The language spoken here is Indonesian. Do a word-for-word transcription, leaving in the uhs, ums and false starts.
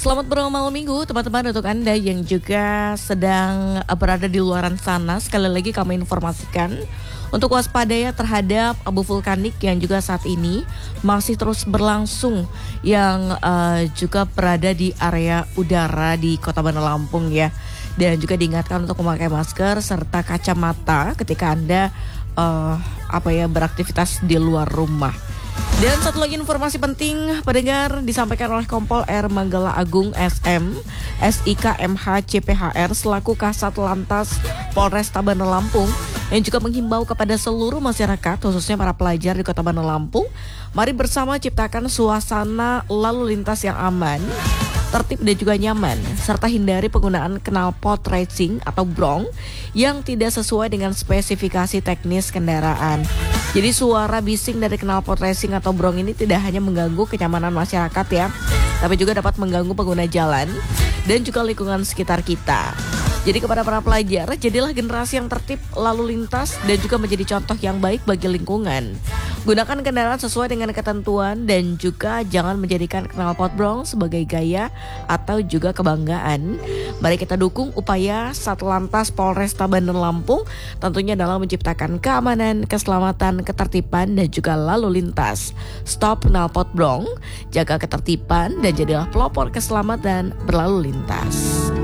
Selamat bermalam minggu teman-teman, untuk Anda yang juga sedang berada di luaran sana. Sekali lagi kami informasikan untuk waspada ya terhadap abu vulkanik yang juga saat ini masih terus berlangsung, yang uh, juga berada di area udara di Kota Bandar Lampung ya. Dan juga diingatkan untuk memakai masker serta kacamata ketika Anda uh, apa ya beraktivitas di luar rumah. Dan satu lagi informasi penting pendengar disampaikan oleh Kompol R Manggala Agung S M S I K M H C P H R selaku Kasat Lantas Polresta Bandar Lampung, yang juga menghimbau kepada seluruh masyarakat khususnya para pelajar di Kota Bandar Lampung, mari bersama ciptakan suasana lalu lintas yang aman, tertib dan juga nyaman, serta hindari penggunaan knalpot racing atau brong yang tidak sesuai dengan spesifikasi teknis kendaraan. Jadi suara bising dari knalpot racing atau brong ini tidak hanya mengganggu kenyamanan masyarakat ya, tapi juga dapat mengganggu pengguna jalan dan juga lingkungan sekitar kita. Jadi kepada para pelajar, jadilah generasi yang tertib lalu lintas dan juga menjadi contoh yang baik bagi lingkungan. Gunakan kendaraan sesuai dengan ketentuan dan juga jangan menjadikan knalpot brong sebagai gaya atau juga kebanggaan. Mari kita dukung upaya Satlantas Polresta Bandar Lampung tentunya dalam menciptakan keamanan, keselamatan, ketertiban dan juga lalu lintas. Stop knalpot brong, jaga ketertiban dan jadilah pelopor keselamatan berlalu lintas.